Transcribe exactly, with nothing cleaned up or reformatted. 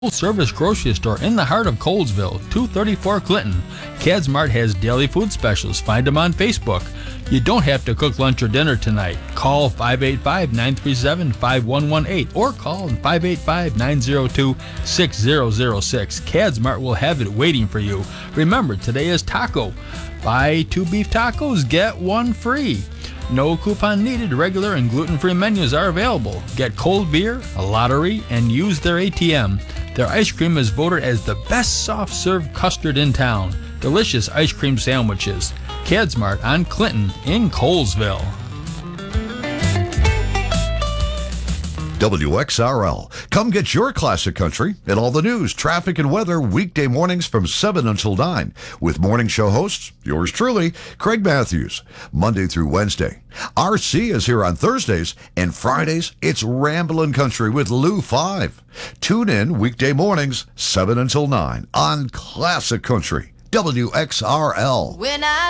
Full-service grocery store in the heart of Colesville, two thirty-four Clinton. CADSmart has daily food specials. Find them on Facebook. You don't have to cook lunch or dinner tonight. Call five eight five, nine three seven, five one one eight or call five eight five, nine zero two, six zero zero six. CADSmart will have it waiting for you. Remember, today is taco. Buy two beef tacos, get one free. No coupon needed. Regular and gluten-free menus are available. Get cold beer, a lottery, and use their A T M. Their ice cream is voted as the best soft-serve custard in town. Delicious ice cream sandwiches. CADSmart on Clinton in Colesville. W X R L. Come get your classic country and all the news, traffic, and weather weekday mornings from seven until nine with morning show hosts, yours truly, Craig Matthews, Monday through Wednesday. R C is here on Thursdays, and Fridays, it's Ramblin' Country with Lou five. Tune in weekday mornings, seven until nine on Classic Country, W X R L. When I